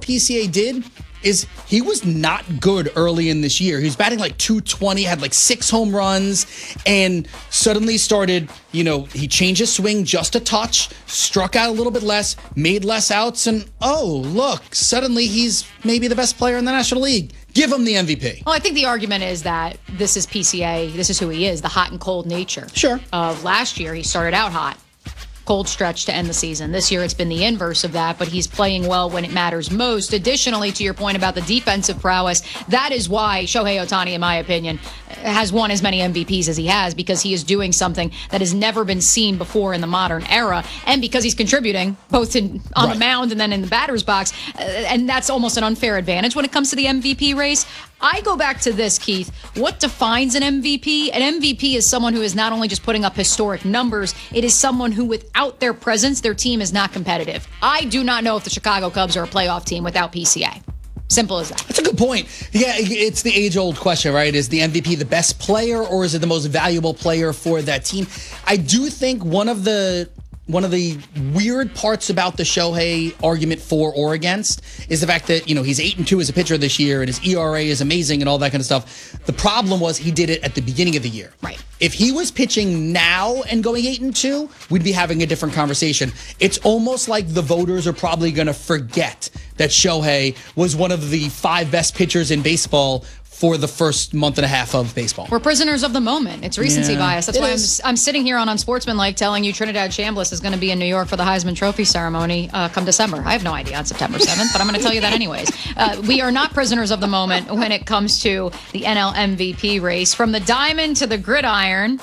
what PCA did is he was not good early in this year. He was batting like .220, had like 6 home runs, and suddenly started, he changed his swing just a touch, struck out a little bit less, made less outs, and look, suddenly he's maybe the best player in the National League. Give him the MVP. Well, I think the argument is that this is PCA, this is who he is, the hot and cold nature. Sure. Of last year, he started out hot. Cold stretch to end the season. This year, it's been the inverse of that, but he's playing well when it matters most. Additionally, to your point about the defensive prowess, that is why Shohei Ohtani, in my opinion, has won as many MVPs as he has, because he is doing something that has never been seen before in the modern era, and because he's contributing both on the mound and then in the batter's box, and that's almost an unfair advantage when it comes to the MVP race. I go back to this, Keith. What defines an MVP? An MVP is someone who is not only just putting up historic numbers, it is someone who, without their presence, their team is not competitive. I do not know if the Chicago Cubs are a playoff team without PCA. Simple as that. That's a good point. Yeah, it's the age-old question, right? Is the MVP the best player, or is it the most valuable player for that team? I do think one of the weird parts about the Shohei argument for or against is the fact that, he's 8-2 as a pitcher this year and his ERA is amazing and all that kind of stuff. The problem was he did it at the beginning of the year. Right. If he was pitching now and going 8-2, we'd be having a different conversation. It's almost like the voters are probably going to forget that Shohei was one of the 5 best pitchers in baseball for the first month and a half of baseball. We're prisoners of the moment. It's recency bias. That's why I'm sitting here on Unsportsmanlike telling you Trinidad Chambliss is going to be in New York for the Heisman Trophy ceremony come December. I have no idea on September 7th, but I'm going to tell you that anyways. We are not prisoners of the moment when it comes to the NL MVP race. From the diamond to the gridiron.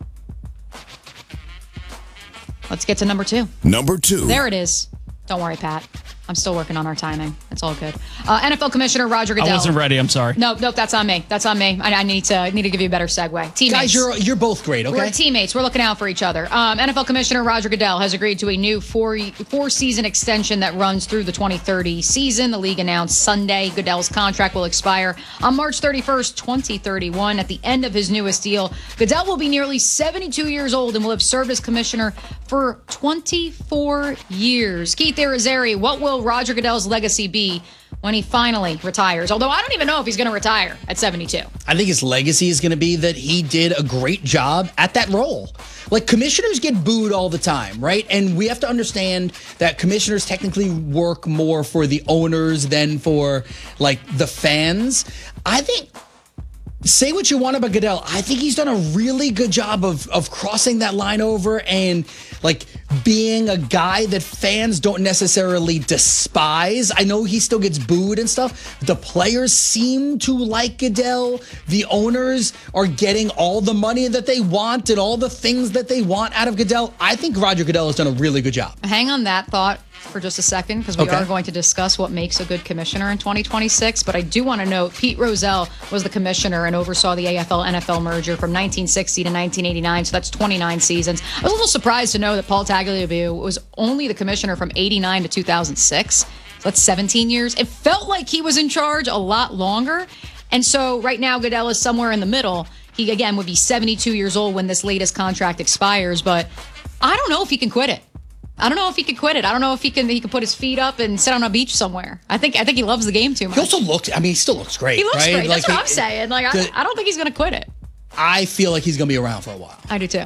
Let's get to number 2. Number 2. There it is. Don't worry, Pat. I'm still working on our timing. It's all good. NFL Commissioner Roger Goodell. I wasn't ready. I'm sorry. Nope. That's on me. That's on me. I need to give you a better segue. Teammates. Guys, you're both great, okay? We're teammates. We're looking out for each other. NFL Commissioner Roger Goodell has agreed to a new four-season extension that runs through the 2030 season. The league announced Sunday Goodell's contract will expire on March 31st, 2031. At the end of his newest deal, Goodell will be nearly 72 years old and will have served as commissioner for 24 years. Keith Irizarry, what will Roger Goodell's legacy be when he finally retires? Although I don't even know if he's going to retire at 72. I think his legacy is going to be that he did a great job at that role. Like, commissioners get booed all the time, right? And we have to understand that commissioners technically work more for the owners than for, like, the fans. I think, say what you want about Goodell, I think he's done a really good job of crossing that line over and, like, being a guy that fans don't necessarily despise. I know he still gets booed and stuff. The players seem to like Goodell. The owners are getting all the money that they want and all the things that they want out of Goodell. I think Roger Goodell has done a really good job. Hang on that thought for just a second, because we are going to discuss what makes a good commissioner in 2026. But I do want to note Pete Rozelle was the commissioner and oversaw the AFL-NFL merger from 1960 to 1989. So that's 29 seasons. I was a little surprised to know that Paul Tagliabue was only the commissioner from 89 to 2006. So that's 17 years. It felt like he was in charge a lot longer. And so right now, Goodell is somewhere in the middle. He, again, would be 72 years old when this latest contract expires. But I don't know if he can quit it. I don't know if he could quit it. I don't know if he can put his feet up and sit on a beach somewhere. I think he loves the game too much. He also he still looks great. He looks right? great. That's what I'm saying. I don't think he's going to quit it. I feel like he's going to be around for a while. I do too.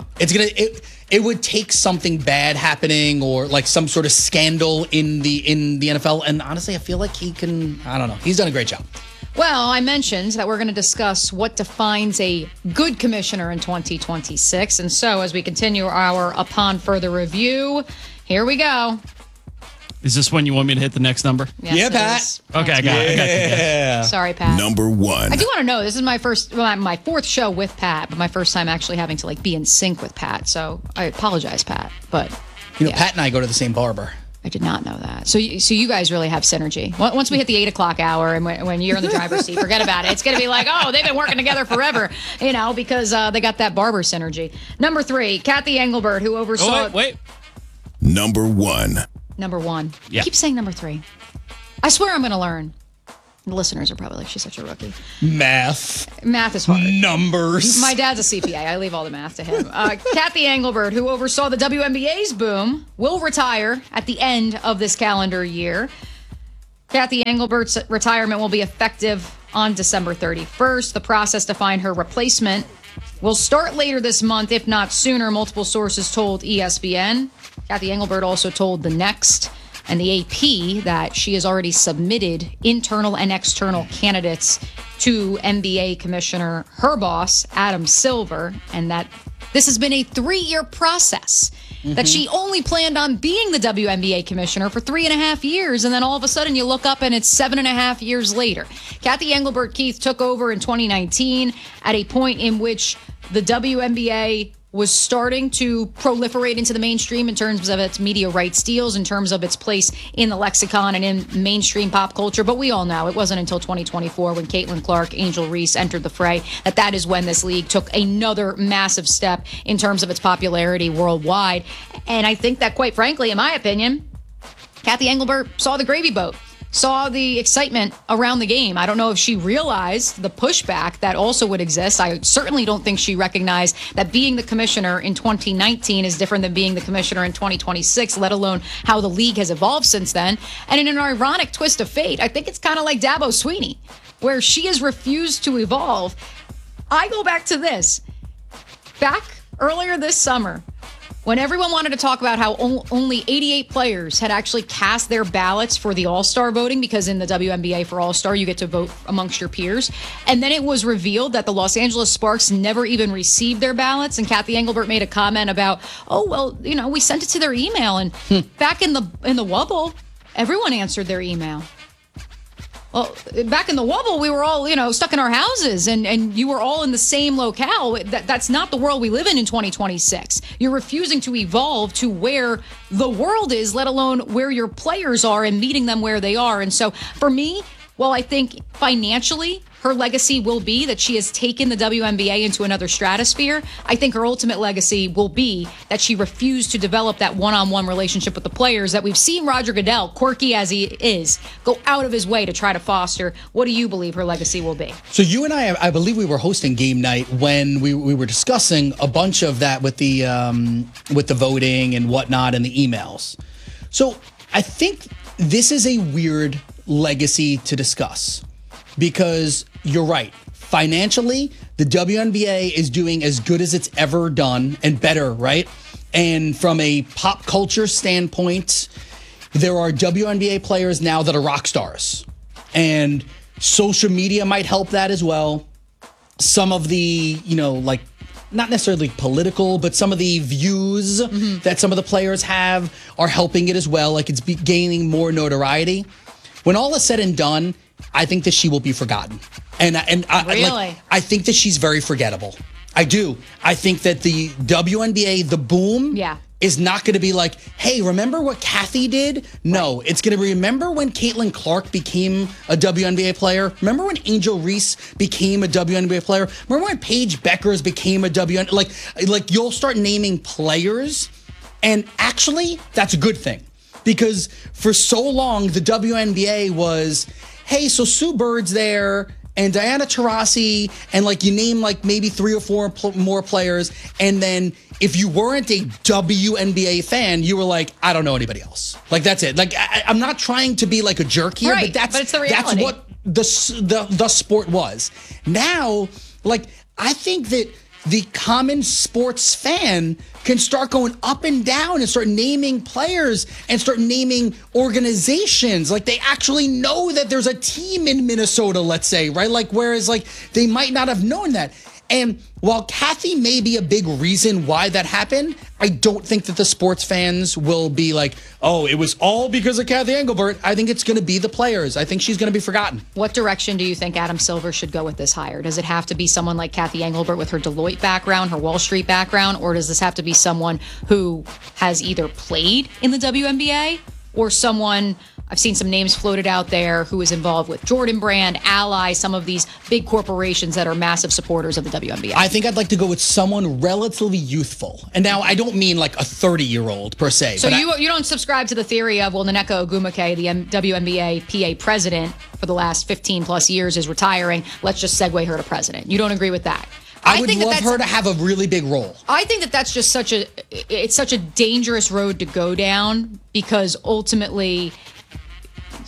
It would take something bad happening or like some sort of scandal in the NFL. And honestly, I feel like he can, I don't know. He's done a great job. Well, I mentioned that we're going to discuss what defines a good commissioner in 2026. And so as we continue our Upon Further Review, here we go. Is this when you want me to hit the next number? Yes, yeah, Pat. Okay, I got it. Yeah. Sorry, Pat. Number 1. I do want to know, this is my fourth show with Pat, but my first time actually having to be in sync with Pat. So I apologize, Pat. But Pat and I go to the same barber. I did not know that. So you guys really have synergy. Once we hit the 8 o'clock hour and when you're in the driver's seat, forget about it. It's going to be like, oh, they've been working together forever, because they got that barber synergy. Number 3, Kathy Engelbert, who oversaw... Wait. Number 1. Number 1. Yeah. I keep saying number 3. I swear I'm going to learn. The listeners are probably like, she's such a rookie. Math is hard. Numbers. My dad's a CPA. I leave all the math to him. Kathy Engelbert, who oversaw the WNBA's boom, will retire at the end of this calendar year. Kathy Engelbert's retirement will be effective on December 31st. The process to find her replacement will start later this month, if not sooner, multiple sources told ESPN. Kathy Engelbert also told The Next and the AP that she has already submitted internal and external candidates to NBA Commissioner, her boss, Adam Silver, and that this has been a 3-year process. That she only planned on being the WNBA commissioner for 3.5 years, and then all of a sudden you look up and it's 7.5 years later. Kathy Engelbert, Keith, took over in 2019 at a point in which the WNBA was starting to proliferate into the mainstream in terms of its media rights deals, in terms of its place in the lexicon and in mainstream pop culture. But we all know it wasn't until 2024 when Caitlin Clark, Angel Reese entered the fray that is when this league took another massive step in terms of its popularity worldwide. And I think that, quite frankly, in my opinion, Kathy Engelbert saw the gravy boat, saw the excitement around the game. I don't know if she realized the pushback that also would exist. I certainly don't think she recognized that being the commissioner in 2019 is different than being the commissioner in 2026, let alone how the league has evolved since then. And in an ironic twist of fate, I think it's kind of like Dabo Swinney, where she has refused to evolve. I go back to this. Back earlier this summer, when everyone wanted to talk about how only 88 players had actually cast their ballots for the All-Star voting, because in the WNBA for All-Star, you get to vote amongst your peers. And then it was revealed that the Los Angeles Sparks never even received their ballots. And Kathy Engelbert made a comment about, oh, well, we sent it to their email. And back in the Wubble, everyone answered their email. Well, back in the Wubble, we were all, stuck in our houses and you were all in the same locale. That's not the world we live in 2026. You're refusing to evolve to where the world is, let alone where your players are, and meeting them where they are. And so for me, while I think financially her legacy will be that she has taken the WNBA into another stratosphere, I think her ultimate legacy will be that she refused to develop that one-on-one relationship with the players that we've seen Roger Goodell, quirky as he is, go out of his way to try to foster. What do you believe her legacy will be? So you and I believe we were hosting game night when we were discussing a bunch of that with the voting and whatnot and the emails. So I think this is a weird legacy to discuss, because you're right. Financially, the WNBA is doing as good as it's ever done and better, right? And from a pop culture standpoint, there are WNBA players now that are rock stars. And social media might help that as well. Some of the, not necessarily political, but some of the views that some of the players have are helping it as well. Like, it's gaining more notoriety. When all is said and done, I think that she will be forgotten. And Really? I think that she's very forgettable. I do. I think that the WNBA, the boom, is not going to be like, hey, remember what Kathy did? No, it's going to be, remember when Caitlin Clark became a WNBA player? Remember when Angel Reese became a WNBA player? Remember when Paige Beckers became a WNBA? Like you'll start naming players, and actually, that's a good thing. Because for so long, the WNBA was, hey, so Sue Bird's there, and Diana Taurasi, and you name maybe 3 or 4 more players, and then if you weren't a WNBA fan, you were like, I don't know anybody else. That's it. I'm not trying to be a jerk here, right, but but it's the reality. That's what the sport was. Now, I think that the common sports fan can start going up and down and start naming players and start naming organizations. They actually know that there's a team in Minnesota, let's say, right? Whereas they might not have known that. And while Kathy may be a big reason why that happened, I don't think that the sports fans will be like, oh, it was all because of Kathy Engelbert. I think it's going to be the players. I think she's going to be forgotten. What direction do you think Adam Silver should go with this hire? Does it have to be someone like Kathy Engelbert with her Deloitte background, her Wall Street background, or does this have to be someone who has either played in the WNBA or someone, I've seen some names floated out there, who is involved with Jordan Brand, Ally, some of these big corporations that are massive supporters of the WNBA? I think I'd like to go with someone relatively youthful. And now I don't mean a 30-year-old per se. So you don't subscribe to the theory of, well, Nneka Ogwumike, the WNBA PA president for the last 15 plus years, is retiring. Let's just segue her to president. You don't agree with that? I would love her to have a really big role. I think that's just such a dangerous road to go down, because ultimately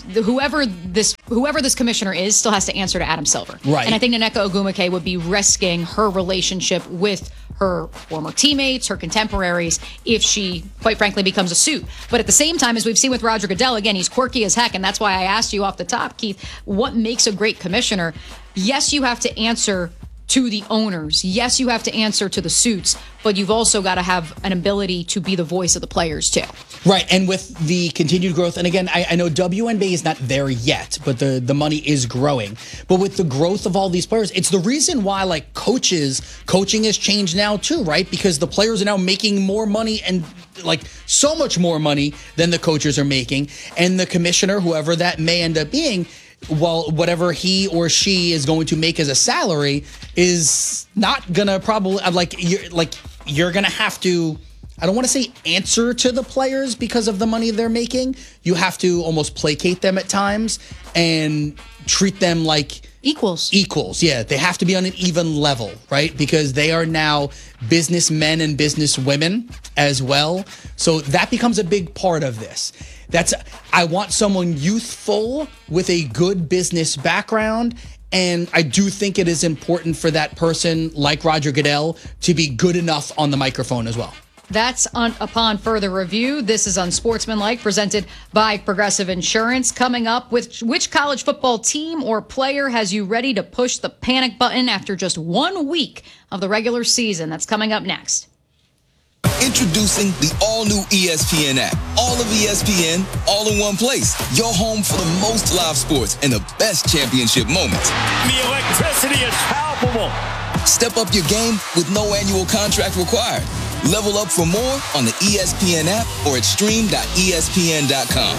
whoever this commissioner is still has to answer to Adam Silver. Right. And I think Nneka Ogwumike would be risking her relationship with her former teammates, her contemporaries, if she, quite frankly, becomes a suit. But at the same time, as we've seen with Roger Goodell, again, he's quirky as heck, and that's why I asked you off the top, Keith, what makes a great commissioner? Yes, you have to answer to the owners. Yes, you have to answer to the suits, but you've also got to have an ability to be the voice of the players, too. Right, and with the continued growth, and again, I know WNBA is not there yet, but the money is growing. But with the growth of all these players, it's the reason why, like, coaching has changed now, too, right? Because the players are now making more money and, like, so much more money than the coaches are making. And the commissioner, whoever that may end up being, well, whatever he or she is going to make as a salary is not gonna probably you're gonna have to, I don't want to say answer to the players because of the money they're making. You have to almost placate them at times and treat them like equals. Yeah, they have to be on an even level, right? Because they are now businessmen and businesswomen as well. So that becomes a big part of this. I want someone youthful with a good business background. And I do think it is important for that person, like Roger Goodell, to be good enough on the microphone as well. That's upon further review. This is Unsportsmanlike, presented by Progressive Insurance. Coming up, with which college football team or player has you ready to push the panic button after just 1 week of the regular season? That's coming up next. Introducing the all-new ESPN app. All of ESPN, all in one place. Your home for the most live sports and the best championship moments. The electricity is palpable. Step up your game with no annual contract required. Level up for more on the ESPN app or at stream.espn.com.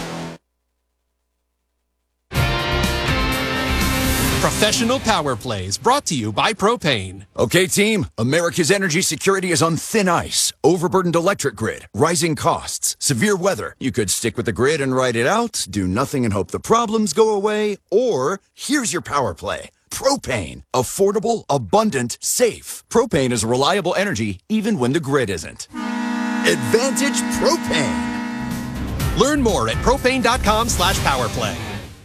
Professional Power Plays, brought to you by Propane. Okay, team, America's energy security is on thin ice. Overburdened electric grid, rising costs, severe weather. You could stick with the grid and ride it out, do nothing and hope the problems go away, or here's your power play. Propane. Affordable, abundant, safe. Propane is reliable energy even when the grid isn't. Advantage Propane. Learn more at propane.com/powerplay.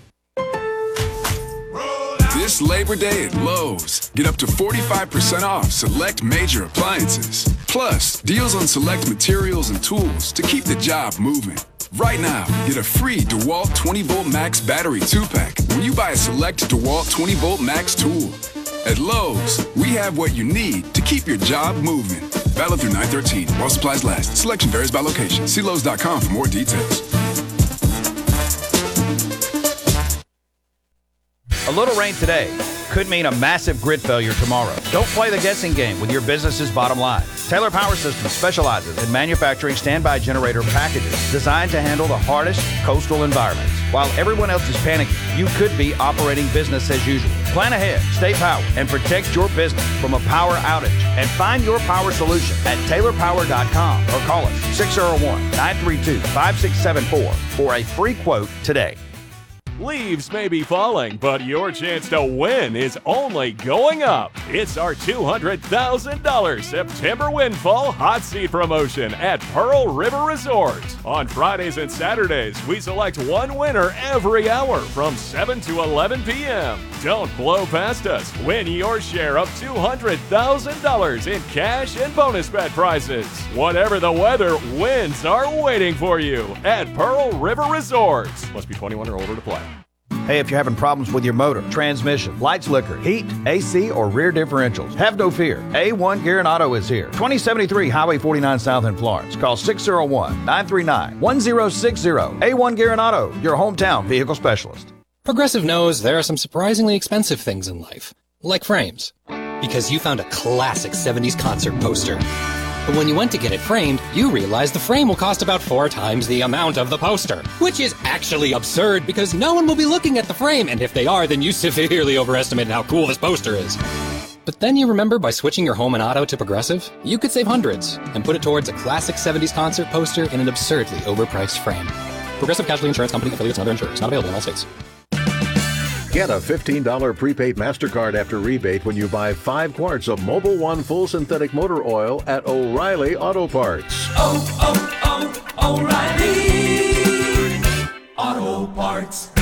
This Labor Day at Lowe's, get up to 45% off select major appliances. Plus, deals on select materials and tools to keep the job moving. Right now, get a free DeWalt 20-volt Max battery 2-pack when you buy a select DeWalt 20-volt Max tool. At Lowe's, we have what you need to keep your job moving. Valid through 9/13 while supplies last. Selection varies by location. See Lowe's.com for more details. A little rain today could mean a massive grid failure tomorrow. Don't play the guessing game with your business's bottom line. Taylor Power Systems specializes in manufacturing standby generator packages designed to handle the hardest coastal environments. While everyone else is panicking, you could be operating business as usual. Plan ahead, stay powered, and protect your business from a power outage. And find your power solution at TaylorPower.com or call us 601-932-5674 for a free quote today. Leaves may be falling, but your chance to win is only going up. It's our $200,000 September Windfall Hot Seat promotion at Pearl River Resort. On Fridays and Saturdays, we select one winner every hour from 7 to 11 p.m. Don't blow past us. Win your share of $200,000 in cash and bonus bet prizes. Whatever the weather, wins are waiting for you at Pearl River Resort. Must be 21 or older to play. Hey, if you're having problems with your motor, transmission, light slicker, heat, AC, or rear differentials, have no fear. A1 Gear and Auto is here. 2073 Highway 49 South in Florence. Call 601-939-1060. A1 Gear and Auto, your hometown vehicle specialist. Progressive knows there are some surprisingly expensive things in life, like frames. Because you found a classic 70s concert poster. But when you went to get it framed, you realized the frame will cost about 4 times the amount of the poster. Which is actually absurd because no one will be looking at the frame, and if they are, then you severely overestimated how cool this poster is. But then you remember by switching your home and auto to Progressive, you could save hundreds and put it towards a classic 70s concert poster in an absurdly overpriced frame. Progressive Casualty Insurance Company, affiliates, and other insurers. Not available in all states. Get a $15 prepaid MasterCard after rebate when you buy 5 quarts of Mobil 1 full synthetic motor oil at O'Reilly Auto Parts. O'Reilly O'Reilly Auto Parts.